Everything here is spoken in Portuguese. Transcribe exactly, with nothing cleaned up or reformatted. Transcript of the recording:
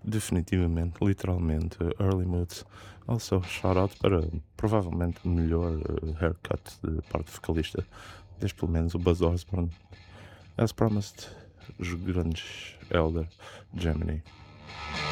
Definitivamente, literalmente, Early Moods. Also, shout out para provavelmente o melhor eh, haircut de parte vocalista, desde pelo menos o Buzz Osborne. As Promised, os grandes Elder, Gemini.